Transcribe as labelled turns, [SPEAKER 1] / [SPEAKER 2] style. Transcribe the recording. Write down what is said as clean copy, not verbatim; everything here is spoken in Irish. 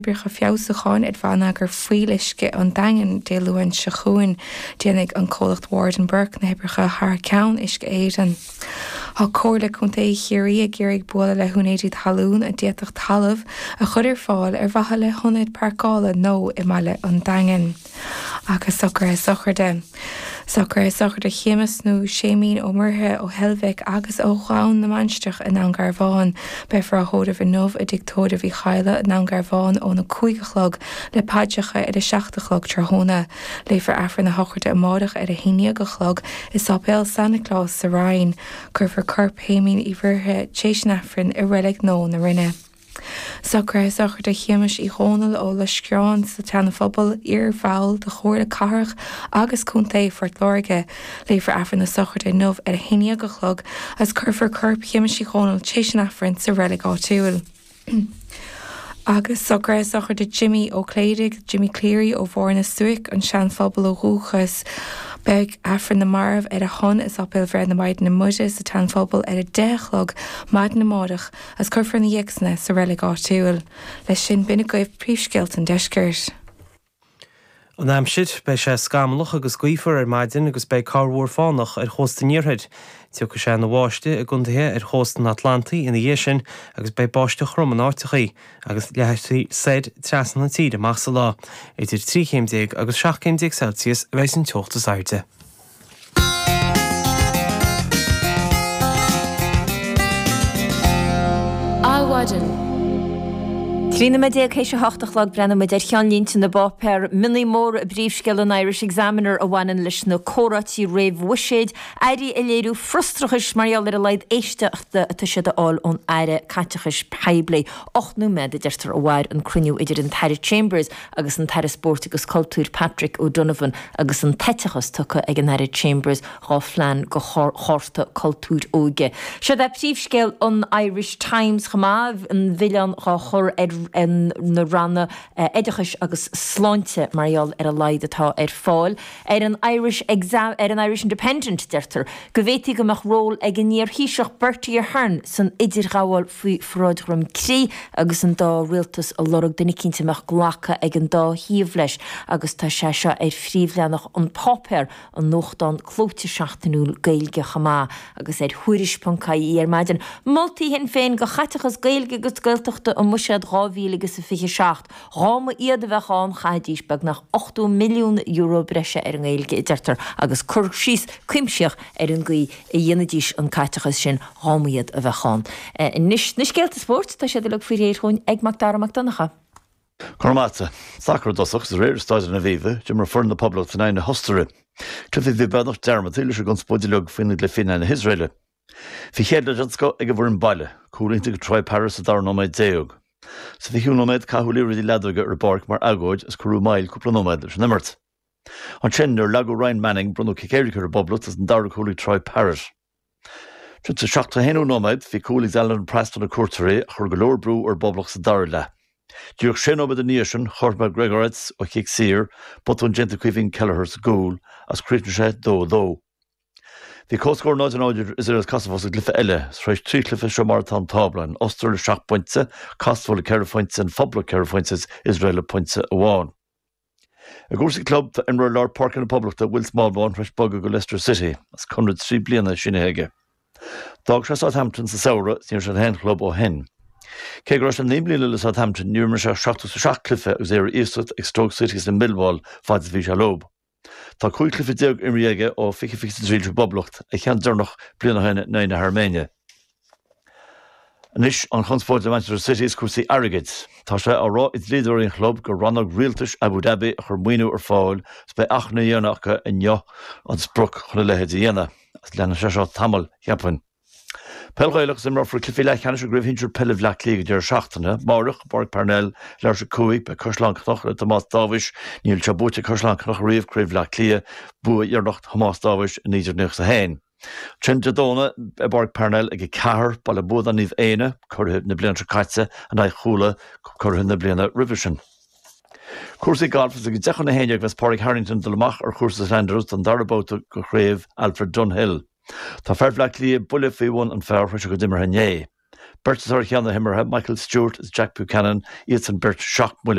[SPEAKER 1] Bríocha fiosacháin ad bhana gur fuilisce an dagan déúin se chuin déananig an cólacht Warden Burke na hebrecha haar ceann isce éan. Tá cóirla chun é chiaí a ggéirigh buala le húnéidir talún a déach talamh a chudir fáil ar bhatha le honnaid parcála nó I meile an dagan. Agus sochar de. Sochar de chémas nó sémín ó murthe ó Helvig agus ó cháin na mansteach in an Garbháin be for a hóda bhí nómh a dictóda bhí chaile in an Garbháin ó na 5 le padjacha ar a 6 trthóna léfar afar na hochirte a mádach ar a 1 is sapéil Santa Claus sa Ryan gur for corp héimín I bhirthe téisnafrin I rilig nó na rinne. Sochar de chéimis I hónal ó le screán sa teanna phobal ar bhail de chóir carach agus cúnta fort lorige léfar afar na sochar de nómh ar a 1 as curfar corp chéimis I hónal téisnafrin sa rilig áitiúil. Agus sochar de Jimmy O'Cladig, Jimmy Cleary ó Bhórna Suic an sean phobal ó rúchas beg afar na marv ar a hon is apil bhread na maid na muide sa tan phobal ar a 10 maid na mádach as curfar na dhéacsna sa rilig áitiúil. Leis sin bina goibh príomhsceilt an deiscirt.
[SPEAKER 2] An amsid bei sé scamlach agus gcuifar ar maidin agus bei carhór fánach ar chósta níorthaid. Tíocha sé na bháiste a guntathe ar chósta na Atlantaí ina dhé sin agus bei báiste chrum an áitichaí agus leití said treasan na tíide amach sa lá. Idir 3 agus 7 Celsius a bheith sin teochtas airte.
[SPEAKER 3] Áhaidan. Trína me déag chéise 8 brenn me der cheanlínta na báper mini mór a bríomhsceil an Irish Examiner a bhainean leis na córatí réamh wishéid, éirí a léirú frustrachas marall ar a leid éisteachta a tuise de áil ón éire caitechas peibli. 8 me de deirtar ó bhair an cruniú idir an Terry Chambers agus an Terry Sport agus cultúr Patrick O'Donovan agus an teitechas tucha ag an Terry Chambers ráflein go chórta cultúr óige. Se de bríomhsceil an Irish Times chamáh an bhilian rá chur in na ranna éidechas agus sláinte marall ar a leid atá ar fáil ar an Irish Independent deirtar go bhhéití go meach ról ag an níor híiseach Bertie Ahern san idir gáil faoi fráidrum crí agus an dá rialtas a lorug duna cinnte meach ghlacha ag an dá híomh leis agus tá sé seo ar phríomhleannach an pápéir an nóchtán clóte 16ú gailge chamá agus ar thuirisponcaí ar maidin moltaí hin féin go chaitechas gailge agus gailteachta an muisead agus a 27. Ráma iad a bheitán chaidís bag nach 8 milliún euro breise ar an gailge deirtar agus cur síos cuimseach ar an gaí a dhéanadís an caitechas sin ráma iad a bheitán. Nis céalta sport tá sé le faoi réir chuin ag Macdara Macdonacha.
[SPEAKER 4] Cormáta, sacr dosach sa réir stáid na bhíomh, de mar fern na pobl tan na hostere. Cliffi bhí benach dermatí se gon spodilog finnig le finna na Israele. Fi chéad le jansko ag a bhar an baile, cúlínta go troi Paris a dar nómaid déog. Sa fi hiúnóméid cathúlírí leadóga ar barc mar agóid as curú mail cúpla nóméid leis nimmert. An sin ar leagú Ryan Manning brunú cicéiricur ar boblat as an dar cúlaí Troy Parish. Trin sa 7 nóméid fi cúlaí Alan Preston a cuairtarí chur go leor brú ar boblach sa dar le. Dúach sin óbad a níosin Chorba Gregorets ó chic sir botún genta cuihín Kelleher sa gúil as crítan sé dó. Bhí cóscóir náid an áidir is ar as casafos a glyfa eile, sreis 3 clifa seo mar tá tablain, Ostar le 7 pointse, Casfol le 4 pointse and Fobla 4 pointse, Israel le pointse amháin. A gúrsaí club tá imreoir leir parc in na poblachta Will Smallbone freis bogga go Leicester City, as Conrad 3 bliana sinna heige. Dag sé Southampton sa saora síar se hen club ó hen. Cé go an néimlíile le Southampton níor mar se 7 clifa agus ar ístat ag Stoke Cities na Millwall fáid bhí se lob. Tá cúig clifa déag imriige ó fiche dríil boblacht a chean dúnach bliana haine 9 Arménia. Anis an chunspóid le Manchester City is cuasaí airgid. Tá sé á rá is líadúirí an chlub go rannach rialtas Abu Dhabi a chur muoinú ar fáil s be 8 dhéanacha in neo an spruc chuna lehead dhéana as lena sé seo tamil cheaphain. Pelghailach sem mar for clifi le cheanna gribh hintir pelle bhlac líige dear 7 Márach, Barc Parnell, leir se cuaig be Coslanchnoch le Tomás Dávis, níl Chabúte Coslanchnoch riomh cribh bhlac lia, bua iarnacht Tomás Dávis in níidir nuch sa hain. Trin Jadona Barc Parnell ag cahar ball a bud an níomh éine, curthe na bliana caitse an ag chúla curthe na bliana rivision. Cuasaí golfas ag dechan na héineag ves Pádraig Harrington dolamach ar cuasas Andrews an darabáta go chréibh Alfred Dunhill. Tá ferbhlac lí bulle fé bhain an fear chuise go dimmer henné. Bert cheanna himmarthe Michael Stewart is Jack Buchanan, iad san Bert Shock